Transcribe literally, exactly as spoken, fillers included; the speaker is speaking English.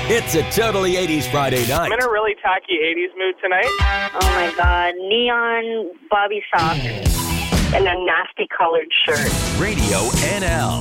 It's a totally eighties Friday night. I'm in a really tacky eighties mood tonight. Oh my God, neon bobby socks and a nasty colored shirt. Radio N L.